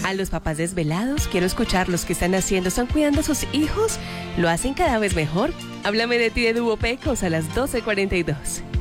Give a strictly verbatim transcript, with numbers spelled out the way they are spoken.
A los papás desvelados, quiero escuchar los que están haciendo, están cuidando a sus hijos, lo hacen cada vez mejor. Háblame de ti de Duo Pecos a las doce cuarenta y dos.